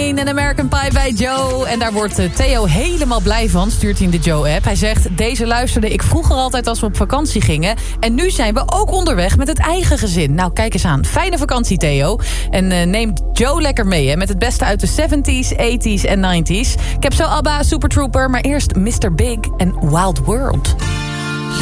Train en American Pie bij Joe. En daar wordt Theo helemaal blij van, stuurt hij in de Joe-app. Hij zegt, deze luisterde ik vroeger altijd als we op vakantie gingen. En nu zijn we ook onderweg met het eigen gezin. Nou, kijk eens aan. Fijne vakantie, Theo. En neem Joe lekker mee, hè, met het beste uit de 70s, 80s en 90s. Ik heb zo ABBA, Super Trooper, maar eerst Mr. Big en Wild World.